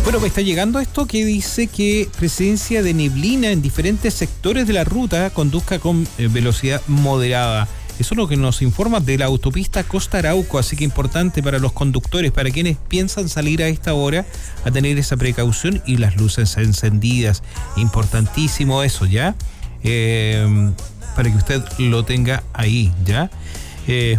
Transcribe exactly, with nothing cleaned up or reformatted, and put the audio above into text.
Bueno, me está llegando esto que dice que presencia de neblina en diferentes sectores de la ruta, conduzca con eh, velocidad moderada. Eso es lo que nos informa de la autopista Costa Arauco, así que importante para los conductores, para quienes piensan salir a esta hora, a tener esa precaución y las luces encendidas. Importantísimo eso, ¿ya? Eh, para que usted lo tenga ahí, ¿ya? Eh,